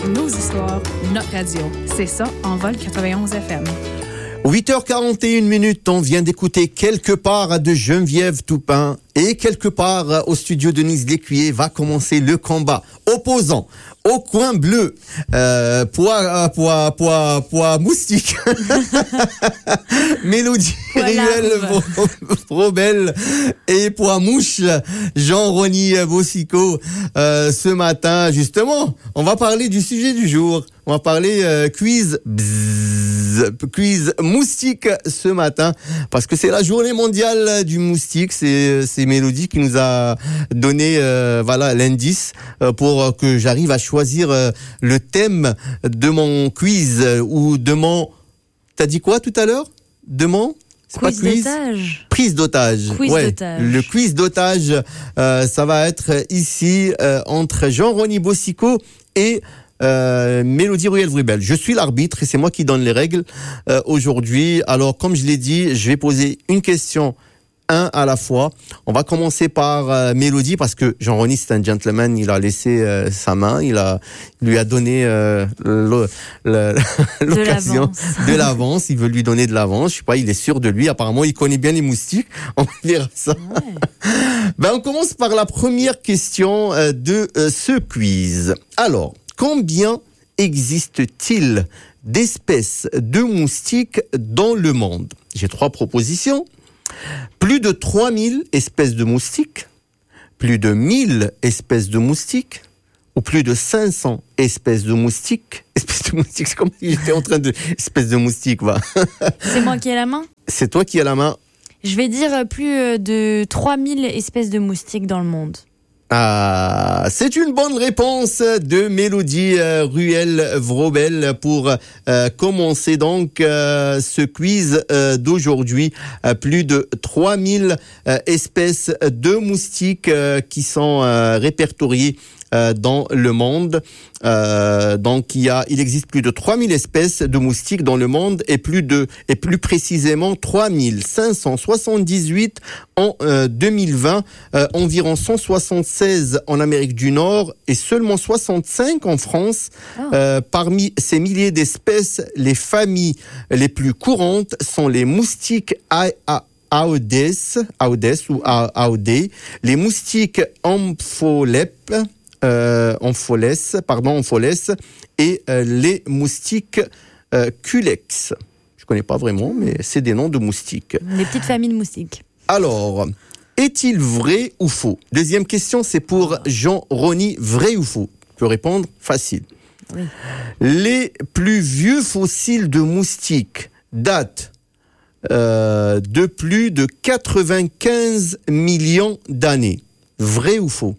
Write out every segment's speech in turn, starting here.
nos histoires, notre radio. C'est ça, Envol 91 FM. 8h41, on vient d'écouter Quelque part de Geneviève Toupin. Et quelque part au studio de Denise Lécuyer va commencer le combat opposant au coin bleu, poids moustique. Mélodie Ruel Vrobel et poids mouche Jean-Rony Bosico. Ce matin, justement, on va parler du sujet du jour. On va parler quiz moustique ce matin parce que c'est la journée mondiale du moustique. C'est Mélodie qui nous a donné l'indice pour que j'arrive à choisir le thème de mon quiz ou de mon... T'as dit quoi tout à l'heure? De mon... Quiz d'otage. Prise d'otage. D'otage. Le quiz d'otage, ça va être ici entre Jean-Rony Bosico et Mélodie Ruel Vrobel. Je suis l'arbitre et c'est moi qui donne les règles aujourd'hui. Alors, comme je l'ai dit, je vais poser une question, un à la fois. On va commencer par Mélodie parce que Jean-Rony, c'est un gentleman. Il a laissé sa main. Il lui a donné l'occasion de l'avance. Il veut lui donner de l'avance. Je sais pas, il est sûr de lui. Apparemment, il connaît bien les moustiques. On verra ça. Ouais. On commence par la première question de ce quiz. Alors, combien existe-t-il d'espèces de moustiques dans le monde? J'ai 3 propositions. Plus de 3000 espèces de moustiques, plus de 1000 espèces de moustiques, ou plus de 500 espèces de moustiques. Espèces de moustiques, c'est comme si j'étais en train de... Espèces de moustiques, va. C'est moi qui ai la main? C'est toi qui as la main. Je vais dire plus de 3000 espèces de moustiques dans le monde. Ah, c'est une bonne réponse de Mélodie Ruel Vrobel pour commencer donc ce quiz d'aujourd'hui. Plus de 3000 espèces de moustiques qui sont répertoriées dans le monde. Donc il existe plus de 3000 espèces de moustiques dans le monde et plus précisément 3578 en 2020, environ 176 en Amérique du Nord et seulement 65 en France. Parmi ces milliers d'espèces, les familles les plus courantes sont les moustiques Aodes ou Aode, les moustiques Ampholes et les moustiques Culex. Je connais pas vraiment, mais c'est des noms de moustiques. Des petites familles de moustiques. Alors, est-il vrai ou faux? Deuxième question, c'est pour Jean-Rony. Vrai ou faux? Tu peux répondre facile. Oui. Les plus vieux fossiles de moustiques datent de plus de 95 millions d'années. Vrai ou faux?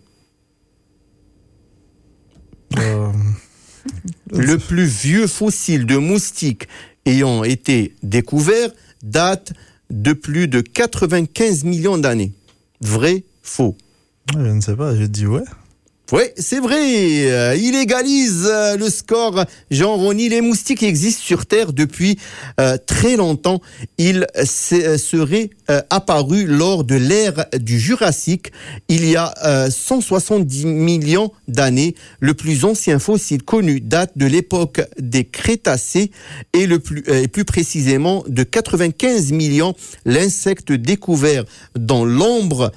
Le plus vieux fossile de moustique ayant été découvert date de plus de 95 millions d'années. Vrai, faux? Je ne sais pas, je dis ouais. Oui, c'est vrai. Il égalise le score. Jean-Rony, les moustiques existent sur Terre depuis très longtemps. Ils seraient apparus lors de l'ère du Jurassique, il y a 170 millions d'années. Le plus ancien fossile connu date de l'époque des Crétacés et plus précisément de 95 millions. L'insecte découvert dans l'ombre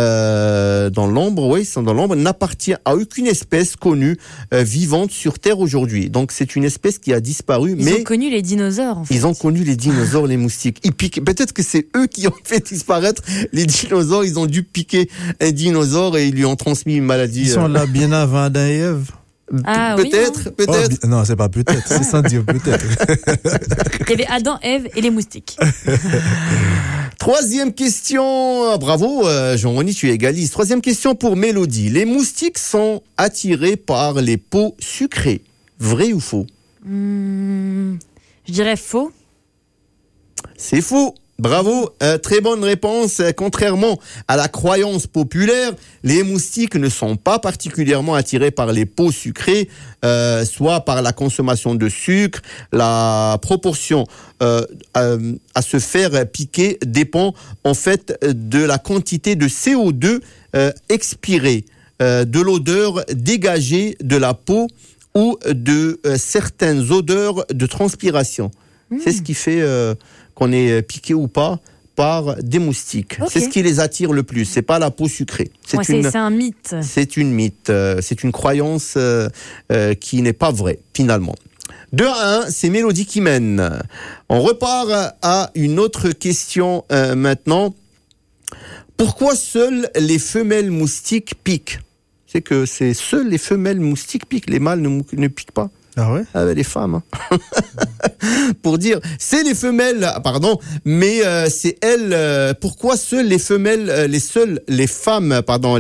n'appartient à aucune espèce connue vivante sur Terre aujourd'hui. Donc c'est une espèce qui a disparu. Ils ont connu les dinosaures, en fait. Ils ont connu les dinosaures, les moustiques. Ils piquent. Peut-être que c'est eux qui ont fait disparaître les dinosaures. Ils ont dû piquer un dinosaure et ils lui ont transmis une maladie. Ils sont là bien avant Adam et Ève. Ah, peut-être. Oh, non, c'est pas peut-être, c'est sans dire peut-être. Il y avait Adam, Ève et les moustiques. Troisième question. Bravo, Jean-Rony, tu égalises. Troisième question pour Mélodie. Les moustiques sont attirés par les peaux sucrées. Vrai ou faux? Je dirais faux. C'est faux. Bravo, très bonne réponse. Contrairement à la croyance populaire, les moustiques ne sont pas particulièrement attirés par les peaux sucrées, soit par la consommation de sucre. La proportion à se faire piquer dépend en fait de la quantité de CO2 expirée, de l'odeur dégagée de la peau ou de certaines odeurs de transpiration. C'est ce qui fait qu'on est piqué ou pas par des moustiques. Ok. C'est ce qui les attire le plus. C'est pas la peau sucrée. C'est un mythe. C'est une mythe. C'est une croyance qui n'est pas vraie, finalement. 2-1, c'est Mélodie qui mène. On repart à une autre question maintenant. Pourquoi seules les femelles moustiques piquent? C'est que c'est seules les femelles moustiques piquent. Les mâles ne piquent pas. Ah ouais? Les femmes. Hein. Pour dire, c'est les femelles, pardon, mais c'est elles. Pourquoi seules les femelles, les femmes,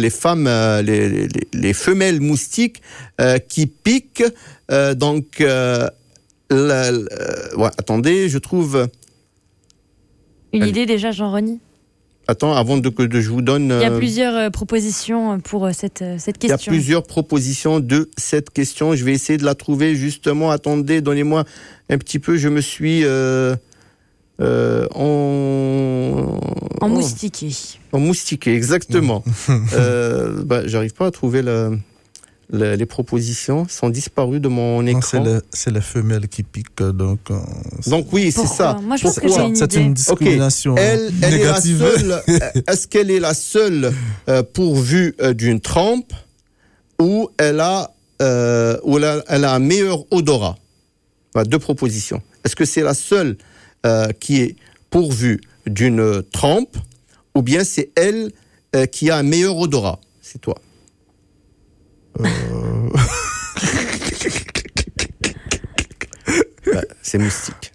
les femelles moustiques qui piquent. Ouais, attendez, je trouve. Une idée déjà, Jean-Rony? Attends, avant que je vous donne... Il y a plusieurs propositions pour cette question. Il y a plusieurs propositions de cette question. Je vais essayer de la trouver justement. Attendez, donnez-moi un petit peu. Je me suis... Moustiqué. En moustiqué, exactement. J'arrive pas à trouver les propositions. Sont disparues de mon écran. Non, c'est la femelle qui pique. Donc oui, c'est ça. Moi, je pense que j'ai une idée. C'est une discrimination négative. Elle est la seule. Est-ce qu'elle est la seule pourvue d'une trempe ou elle a un meilleur odorat? Voilà, deux propositions. Est-ce que c'est la seule qui est pourvue d'une trempe ou bien c'est elle qui a un meilleur odorat? C'est toi. C'est moustique.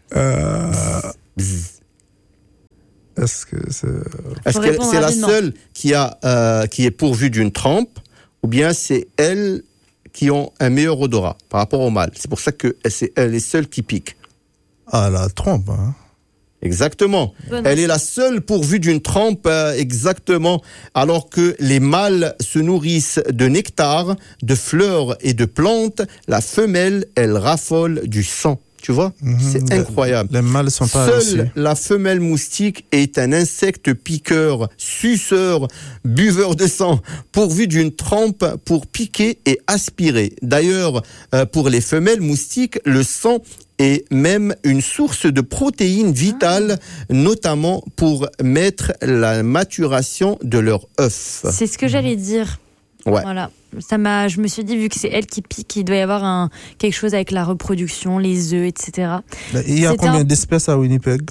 Est-ce que c'est la seule qui est pourvue d'une trempe ou bien c'est elles qui ont un meilleur odorat par rapport au mâle? C'est pour ça que c'est elle est seule qui pique. Ah, la trompe, hein. Exactement. Elle est la seule pourvue d'une trempe, exactement, alors que les mâles se nourrissent de nectar, de fleurs et de plantes. La femelle, elle raffole du sang. Tu vois, c'est incroyable. Les mâles sont pas Seule aussi. la femelle moustique est un insecte piqueur, suceur, buveur de sang, pourvu d'une trempe pour piquer et aspirer. D'ailleurs, pour les femelles moustiques, le sang est même une source de protéines vitales, notamment pour mettre la maturation de leurs œufs. C'est ce que j'allais dire. Ouais. Voilà. Je me suis dit, vu que c'est elle qui pique, il doit y avoir quelque chose avec la reproduction, les œufs, etc. Il y a combien d'espèces à Winnipeg?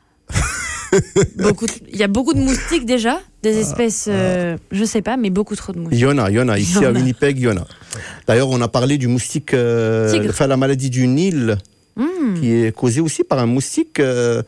Il y a beaucoup de moustiques déjà, des espèces, je sais pas, mais beaucoup trop de moustiques. Il y en a. Ici à Winnipeg, il y en a. D'ailleurs, on a parlé du moustique, la maladie du Nil, qui est causée aussi par un moustique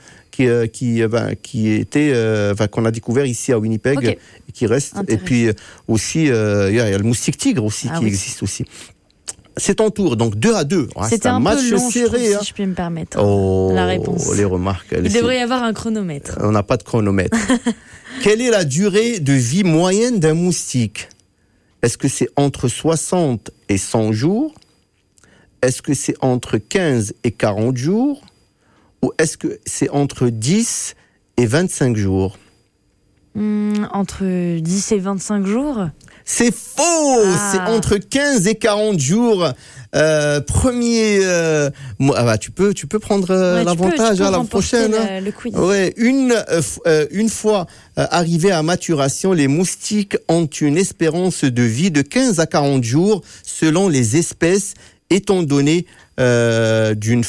qu'on a découvert ici à Winnipeg et qui reste. Et puis aussi, il y a le moustique tigre aussi qui existe aussi. C'est ton tour, donc 2-2. C'était un match peu long, serré. si je puis me permettre. La réponse. Les remarques. Il devrait y avoir un chronomètre. On n'a pas de chronomètre. Quelle est la durée de vie moyenne d'un moustique? Est-ce que c'est entre 60 et 100 jours? Est-ce que c'est entre 15 et 40 jours? Ou est-ce que c'est entre 10 et 25 jours? Entre 10 et 25 jours? C'est faux! C'est entre 15 et 40 jours. Tu peux prendre l'avantage la prochaine. Le quiz. Ouais, une fois arrivés à maturation, les moustiques ont une espérance de vie de 15 à 40 jours selon les espèces, étant donné d'une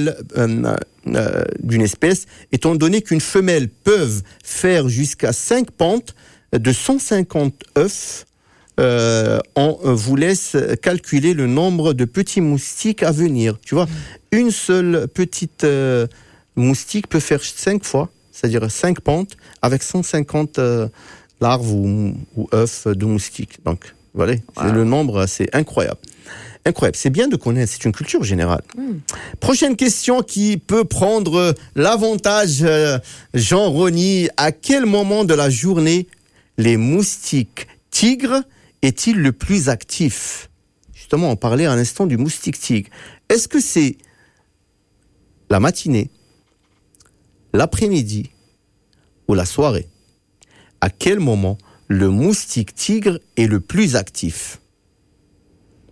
espèce, étant donné qu'une femelle peut faire jusqu'à 5 pontes de 150 œufs. On vous laisse calculer le nombre de petits moustiques à venir. Tu vois, une seule petite moustique peut faire 5 fois, c'est-à-dire 5 pontes avec 150 larves ou œufs de moustiques. Donc, voilà, c'est le nombre, c'est incroyable. Incroyable, c'est bien de connaître, c'est une culture générale. Prochaine question qui peut prendre l'avantage, Jean-Rony. À quel moment de la journée les moustiques tigres est-il le plus actif? Justement, on parlait à l'instant du moustique tigre. Est-ce que c'est la matinée, l'après-midi ou la soirée? À quel moment le moustique tigre est le plus actif?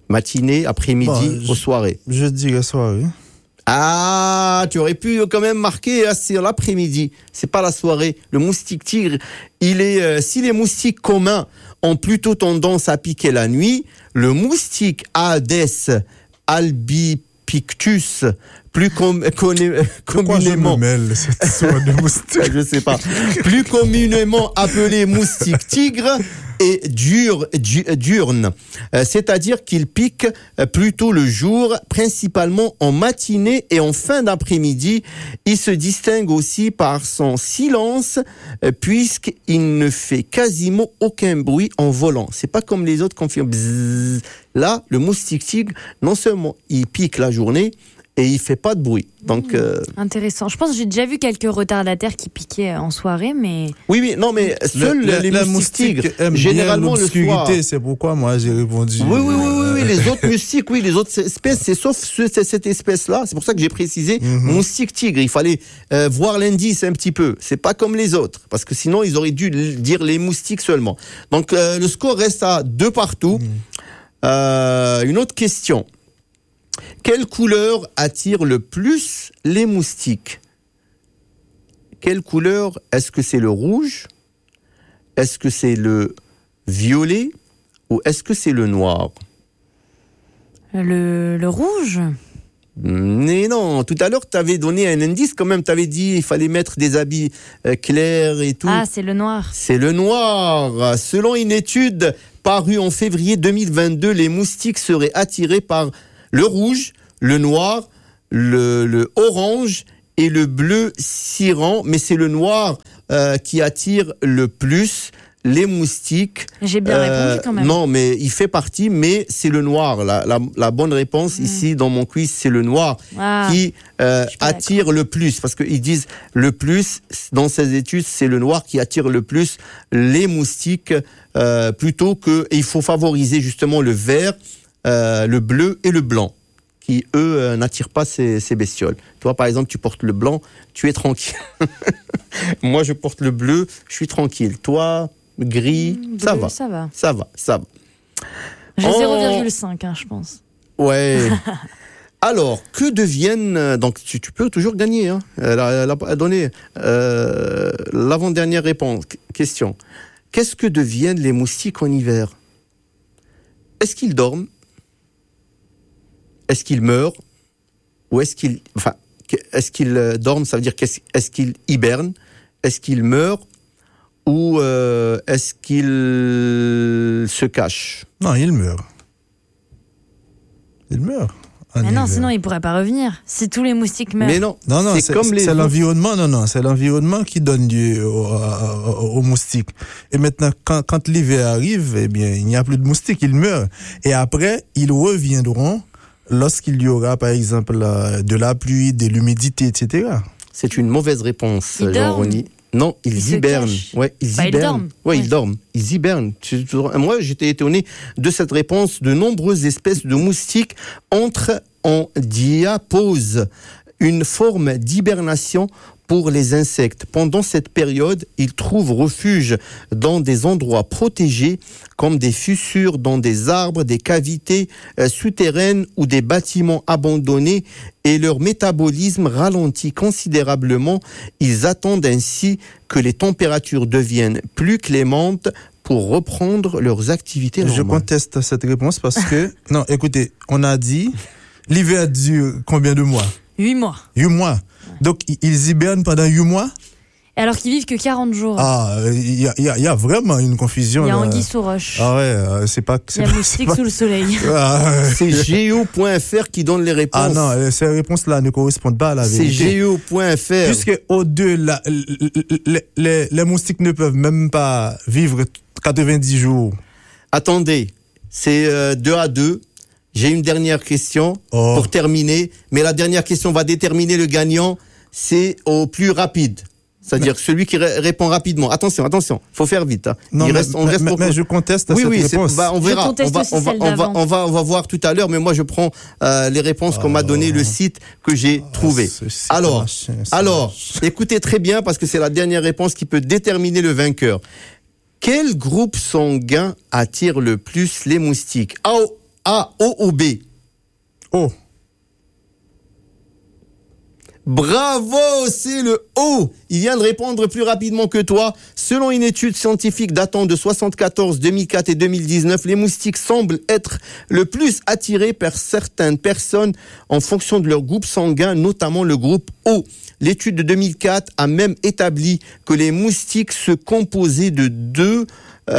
Matinée, après-midi, aux soirées. Je dirais soirée. Ah, tu aurais pu quand même marquer, c'est l'après-midi, c'est pas la soirée. Le moustique tigre, si les moustiques communs ont plutôt tendance à piquer la nuit, le moustique Aedes albipictus, plus communément, cette histoire de moustique. je sais pas, plus communément appelé moustique tigre, est diurne, c'est-à-dire qu'il pique plutôt le jour, principalement en matinée et en fin d'après-midi. Il se distingue aussi par son silence, puisqu'il ne fait quasiment aucun bruit en volant. C'est pas comme les autres qui font bzzz. Là, le moustique tigre, non seulement il pique la journée, et il fait pas de bruit. Donc intéressant. Je pense que j'ai déjà vu quelques retardataires qui piquaient en soirée, mais oui, non, mais seuls les moustiques tigres, généralement le soir. C'est pourquoi moi j'ai répondu. Oui, les autres moustiques, oui, les autres espèces, c'est sauf cette espèce-là. C'est pour ça que j'ai précisé moustique tigre. Il fallait voir l'indice un petit peu. C'est pas comme les autres, parce que sinon ils auraient dû dire les moustiques seulement. Donc le score reste à 2 partout. Une autre question. Quelle couleur attire le plus les moustiques? Quelle couleur? Est-ce que c'est le rouge? Est-ce que c'est le violet? Ou est-ce que c'est le noir? Le rouge? Mais non, tout à l'heure tu avais donné un indice quand même, tu avais dit il fallait mettre des habits clairs et tout. Ah, c'est le noir. C'est le noir. Selon une étude parue en février 2022, les moustiques seraient attirés par le rouge, le noir, le orange et le bleu cyan, mais c'est le noir qui attire le plus les moustiques. J'ai bien répondu quand même. Non, mais il fait partie, mais c'est le noir. La bonne réponse ici dans mon quiz, c'est le noir qui attire le plus, parce qu'ils disent le plus dans ces études, c'est le noir qui attire le plus les moustiques, plutôt que il faut favoriser justement le vert, le bleu et le blanc, qui, eux, n'attirent pas ces bestioles. Toi, par exemple, tu portes le blanc, tu es tranquille. Moi, je porte le bleu, je suis tranquille. Toi, gris, ça va. J'ai 0,5, je pense. Ouais. Alors, que deviennent... Donc, tu peux toujours gagner. Hein. Elle a donné l'avant-dernière réponse. Question. Qu'est-ce que deviennent les moustiques en hiver? Est-ce qu'ils dorment? Est-ce qu'ils meurent? Ou est-ce qu'ils dorment? Ça veut dire est-ce qu'ils hibernent? Est-ce qu'ils meurent? Ou est-ce qu'ils se cachent? Non, ils meurent. Mais non, sinon ils pourraient pas revenir. Si tous les moustiques meurent. Mais non, c'est l'environnement. Non, c'est l'environnement qui donne lieu aux moustiques. Et maintenant, quand l'hiver arrive, eh bien, il n'y a plus de moustiques, ils meurent. Et après, ils reviendront lorsqu'il y aura, par exemple, de la pluie, de l'humidité, etc. C'est une mauvaise réponse, Jean-Rony. Non, ils hibernent. Ouais, ils hibernent. Ils dorment. Ils hibernent. Moi, j'étais étonné de cette réponse. De nombreuses espèces de moustiques entrent en diapause, une forme d'hibernation pour les insectes. Pendant cette période, ils trouvent refuge dans des endroits protégés, comme des fissures dans des arbres, des cavités souterraines ou des bâtiments abandonnés, et leur métabolisme ralentit considérablement. Ils attendent ainsi que les températures deviennent plus clémentes pour reprendre leurs activités normales. Je conteste cette réponse parce que... Non, écoutez, on a dit, l'hiver dure combien de mois? 8 mois. 8 mois. Donc, ils hibernent pendant 8 mois? Alors qu'ils vivent que 40 jours. Ah, il y a vraiment une confusion. Il y a anguille sous roche. Ah ouais, c'est pas... Il y a moustique sous le soleil. C'est geo.fr qui donne les réponses. Ah non, ces réponses-là ne correspondent pas à la vérité. C'est geo.fr. Puisque au-delà, les moustiques ne peuvent même pas vivre 90 jours. Attendez, c'est 2-2. J'ai une dernière question pour terminer, mais la dernière question va déterminer le gagnant. C'est au plus rapide. C'est-à-dire celui qui répond rapidement. Attention, faut faire vite. Hein. Non, mais je conteste cette réponse. On verra. On va voir tout à l'heure, mais moi je prends les réponses qu'on m'a donné, le site que j'ai trouvé. Alors, écoutez très bien parce que c'est la dernière réponse qui peut déterminer le vainqueur. Quel groupe sanguin attire le plus les moustiques? A, O ou B? O. Bravo, c'est le O. Il vient de répondre plus rapidement que toi. Selon une étude scientifique datant de 1974, 2004 et 2019, les moustiques semblent être le plus attirés par certaines personnes en fonction de leur groupe sanguin, notamment le groupe O. L'étude de 2004 a même établi que les moustiques se composaient de deux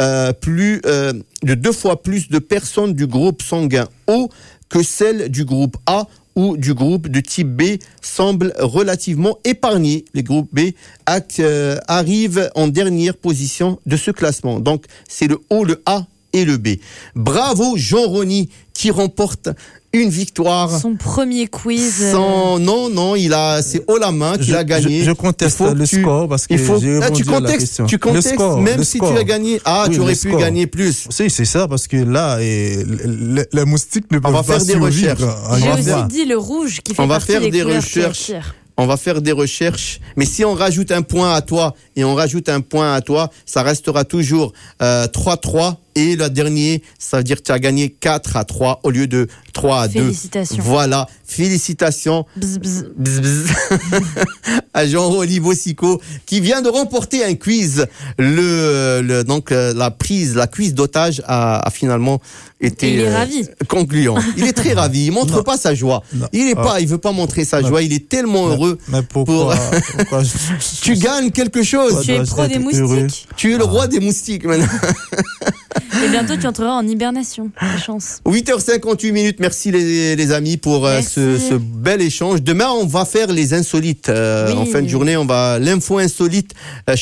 fois plus de personnes du groupe sanguin O que celles du groupe A ou du groupe de type B semblent relativement épargnés. Les groupes B arrivent en dernière position de ce classement. Donc, c'est le O, le A et le B. Bravo Jean-Rony qui remporte une victoire. Son premier quiz. Non, c'est haut la main qu'il a gagné. Je conteste le score parce que j'ai répondu à la question. Tu contestes même si tu as gagné. Oui, tu aurais pu gagner plus. Si, c'est ça, parce que là, les moustiques ne peuvent pas survivre. J'ai aussi dit le rouge qui fait partie des couleurs qui attirent. On va faire des recherches, mais si on rajoute un point à toi et on rajoute un point à toi, ça restera toujours 3-3 et le dernier, ça veut dire que tu as gagné 4-3 au lieu de 3-2. Félicitations. Voilà, félicitations. Bzz, bzz. Bzz, bzz. À Jean-Rony Bossico qui vient de remporter un quiz. La quiz d'otage a finalement été il est ravi. Concluant. Il est très ravi. Il montre pas sa joie. Non. Il veut pas montrer sa joie. Il est tellement heureux. Mais pourquoi Tu gagnes quelque chose. Tu es pro des moustiques. Tu es le roi des moustiques maintenant. Et bientôt tu entreras en hibernation. La chance. 8h58. Merci les amis pour ce bel échange. Demain on va faire les insolites. En fin de journée on va l'info insolite.